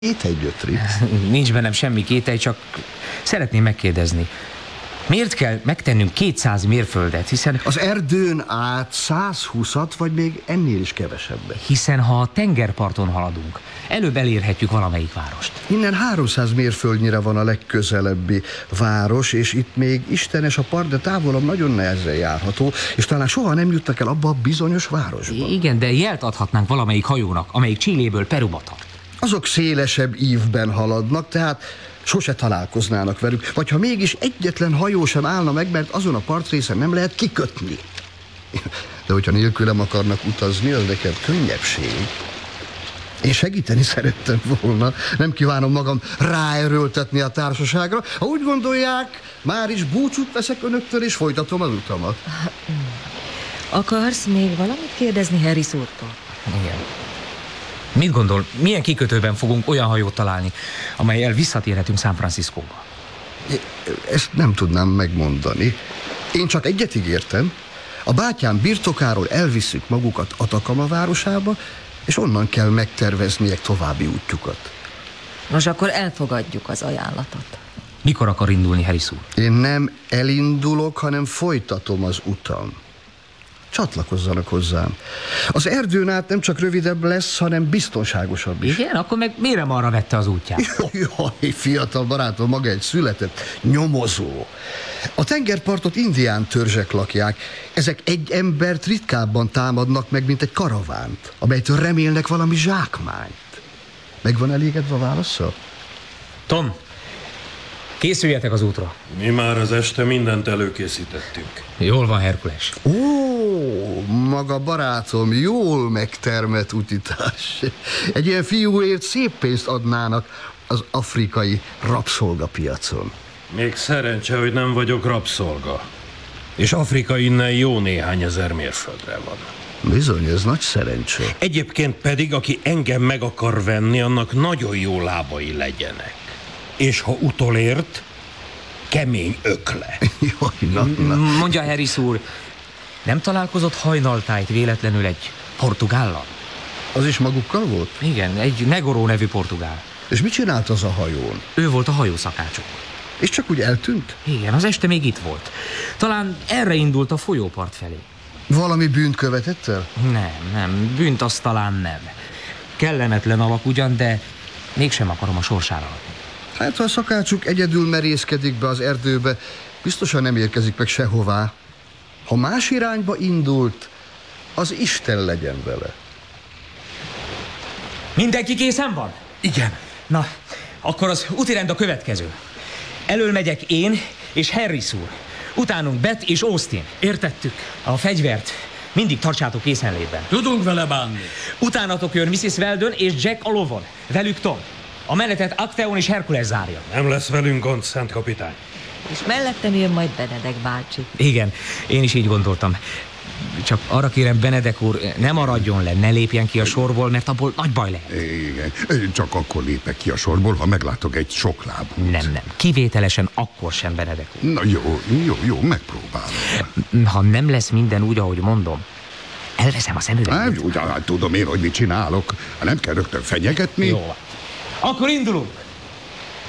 Kételj, Gyötri. Nincs bennem semmi kételj, csak szeretném megkérdezni. Miért kell megtennünk 200 mérföldet, hiszen... Az erdőn át 120-at, vagy még ennél is kevesebbet. Hiszen ha a tengerparton haladunk, előbb elérhetjük valamelyik várost. Innen 300 mérföldnyire van a legközelebbi város, és itt még istenes a part, de távolabb nagyon nehezen járható, és talán soha nem jutnak el abba a bizonyos városba. Igen, de jelt adhatnánk valamelyik hajónak, amelyik Chiléből Peruba tart. Azok szélesebb ívben haladnak, tehát sose találkoznának velük. Vagy ha mégis egyetlen hajó sem állna meg, mert azon a partrészen nem lehet kikötni. De hogyha nélkülem akarnak utazni, az neked könnyebbség. Én segíteni szerettem volna, nem kívánom magam ráerőltetni a társaságra. Ha úgy gondolják, már is búcsút veszek önöktől, és folytatom az utamat. Akarsz még valamit kérdezni Harris úrtól? Igen. Mit gondol, milyen kikötőben fogunk olyan hajót találni, amellyel visszatérhetünk San Franciscóba? Ezt nem tudnám megmondani. Én csak egyet ígértem. A bátyám birtokáról elvisszük magukat Atacama városába, és onnan kell megtervezniek további útjukat. Nos, akkor elfogadjuk az ajánlatot. Mikor akar indulni, Harris úr? Én nem elindulok, hanem folytatom az utam. Csatlakozzanak hozzám. Az erdőn át nem csak rövidebb lesz, hanem biztonságosabb is. Igen? Akkor meg miért arra vette az útját? Jaj, fiatal barátom, maga egy született nyomozó. A tengerpartot indián törzsek lakják. Ezek egy embert ritkábban támadnak meg, mint egy karavánt, amelytől remélnek valami zsákmányt. Meg van elégedve a válaszsal? Tom, készüljetek az útra. Mi már az este mindent előkészítettünk. Jól van, Herkules. Ó, maga barátom, jól megtermett utitás. Egy ilyen fiúért szép pénzt adnának az afrikai rabszolgapiacon. Még szerencse, hogy nem vagyok rabszolga. És Afrika innen jó néhány ezer mérföldre van. Bizony, ez nagy szerencse. Egyébként pedig, aki engem meg akar venni, annak nagyon jó lábai legyenek. És ha utolért, kemény ökle. Jaj, na. Mondja, Harris úr, nem találkozott hajnaltájt véletlenül egy portugállal? Az is magukkal volt? Igen, egy Negoró nevű portugál. És mit csinált az a hajón? Ő volt a hajószakácsuk. És csak úgy eltűnt? Igen, az este még itt volt. Talán erre indult a folyópart felé. Valami bűnt követett el? Nem, bűnt az talán nem. Kellemetlen alak ugyan, de mégsem akarom a sorsára adni. Hát, ha a szakácsuk egyedül merészkedik be az erdőbe, biztosan nem érkezik meg sehová. Ha más irányba indult, az Isten legyen vele. Mindenki készen van? Igen. Na, akkor az útirend a következő. Elől megyek én és Harris úr. Utánunk Beth és Austin. Értettük. A fegyvert mindig tartsátok készenlétben. Tudunk vele bánni. Utánatok jön Mrs. Weldon és Jack a lovon. Velük Tom. A menetet Acteon és Herkules zárja. Nem lesz velünk gond, Szent kapitány. És mellettem jön majd Benedek bácsi. Igen, én is így gondoltam. Csak arra kérem, Benedek úr, ne maradjon le, ne lépjen ki a sorból, mert abból nagy baj lehet. Igen, csak akkor lépek ki a sorból, ha meglátok egy soklábút. Nem, kivételesen akkor sem, Benedek úr. Na jó, megpróbálom. Ha nem lesz minden úgy, ahogy mondom, elveszem a szemüveget. Hát tudom én, hogy mit csinálok. Nem kell rögtön fenyegetni. Jó. Akkor indulunk!